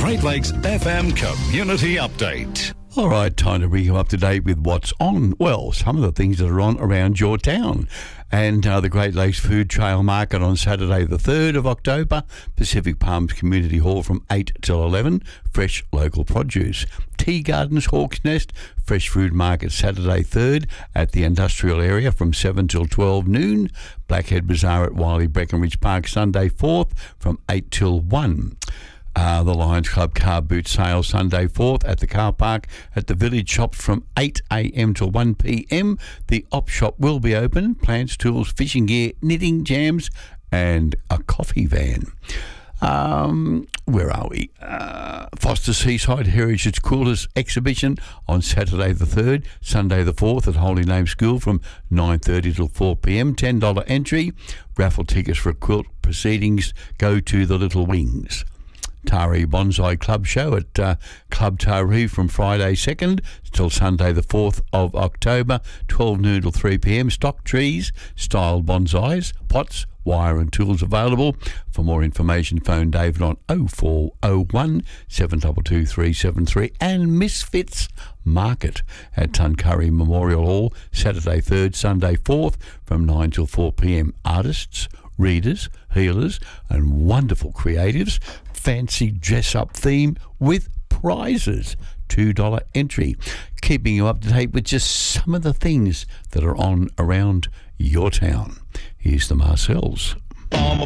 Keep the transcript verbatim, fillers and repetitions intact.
Great Lakes F M Community Update. All right, time to bring you up to date with what's on. Well, some of the things that are on around your town. And uh, the Great Lakes Food Trail Market on Saturday the third of October, Pacific Palms Community Hall from eight till eleven, fresh local produce. Tea Gardens Hawk's Nest Fresh Food Market Saturday third at the industrial area from seven till twelve noon. Blackhead Bazaar at Wiley Breckenridge Park Sunday fourth from eight till one. Uh, the Lions Club car boot sale Sunday fourth at the car park at the village shops from eight a.m. till one p.m. The op shop will be open. Plants, tools, fishing gear, knitting, jams and a coffee van. Um, where are we? Uh, Foster Seaside Heritage Coolers exhibition on Saturday the third, Sunday the fourth at Holy Name School from nine thirty till four p.m. ten dollars entry. Raffle tickets for quilt proceedings go to the Little Wings. Taree Bonsai Club Show at uh, Club Taree from Friday second till Sunday the fourth of October, twelve noon till three p.m. Stock trees, styled bonsais, pots, wire and tools available. For more information, phone David on oh four oh one, seven two two, three seven three. And Misfits Market at Tuncurry Memorial Hall, Saturday third, Sunday fourth from nine till four p.m. Artists, readers, healers and wonderful creatives. Fancy dress-up theme with prizes. two dollars entry. Keeping you up to date with just some of the things that are on around your town. Here's the Marcells.